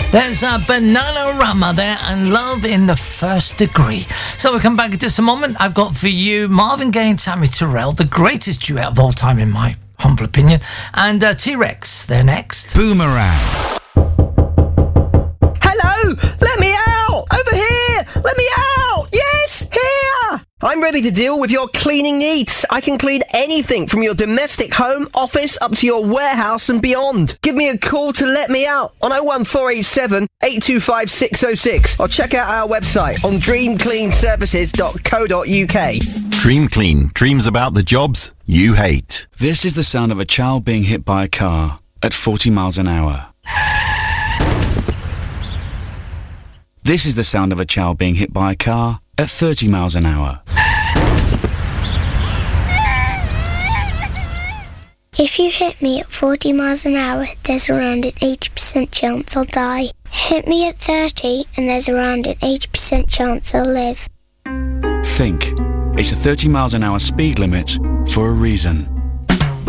There's a Bananarama there and Love in the First Degree. So we'll come back in just a moment. I've got for you Marvin Gaye and Tammy Terrell, the greatest duet of all time in my humble opinion. And T-Rex, they're next. Boomerang. Hello! Let me out! Over here! Let me out! Yes! Here! I'm ready to deal with your cleaning needs. I can clean anything from your domestic home, office, up to your warehouse and beyond. Give me a call to let me out on 01487 825 606 or check out our website on dreamcleanservices.co.uk. Dream Clean. Dreams about the jobs you hate. This is the sound of a child being hit by a car at 40 miles an hour. This is the sound of a child being hit by a car at 30 miles an hour. If you hit me at 40 miles an hour, there's around an 80% chance I'll die. Hit me at 30 and there's around an 80% chance I'll live. Think. It's a 30 miles an hour speed limit for a reason.